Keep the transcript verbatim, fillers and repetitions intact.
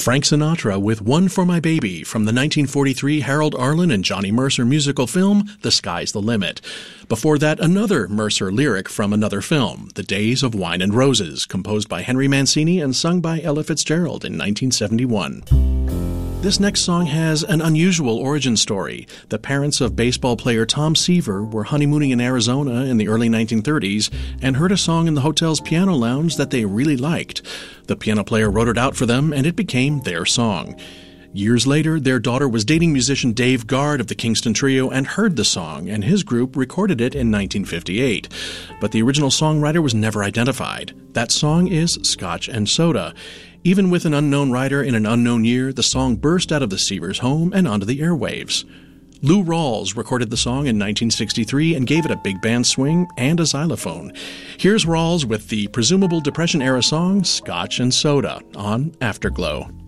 Frank Sinatra with One for My Baby from the nineteen forty-three Harold Arlen and Johnny Mercer musical film The Sky's the Limit. Before that, another Mercer lyric from another film, The Days of Wine and Roses, composed by Henry Mancini and sung by Ella Fitzgerald in nineteen seventy-one. This next song has an unusual origin story. The parents of baseball player Tom Seaver were honeymooning in Arizona in the early nineteen thirties and heard a song in the hotel's piano lounge that they really liked. The piano player wrote it out for them, and it became their song. Years later, their daughter was dating musician Dave Guard of the Kingston Trio and heard the song, and his group recorded it in nineteen fifty-eight. But the original songwriter was never identified. That song is Scotch and Soda. Even with an unknown writer in an unknown year, the song burst out of the Seavers' home and onto the airwaves. Lou Rawls recorded the song in nineteen sixty-three and gave it a big band swing and a xylophone. Here's Rawls with the presumable Depression-era song Scotch and Soda on Afterglow.